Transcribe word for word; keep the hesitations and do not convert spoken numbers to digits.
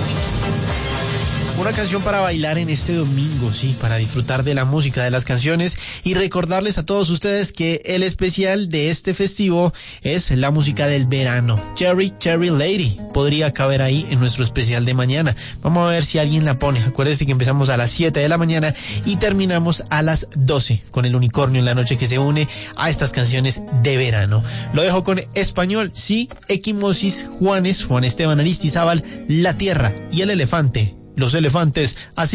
Una canción para bailar en este domingo, sí, para disfrutar de la música, de las canciones y recordarles a todos ustedes que el especial de este festivo es la música del verano. Cherry Cherry Lady podría caber ahí en nuestro especial de mañana. Vamos a ver si alguien la pone. Acuérdense que empezamos a las siete de la mañana y terminamos a las doce con el unicornio en la noche que se une a estas canciones de verano. Lo dejo con español, sí, Equimosis, Juanes, Juan Esteban Aristizábal, La Tierra y el Elefante. Los elefantes, así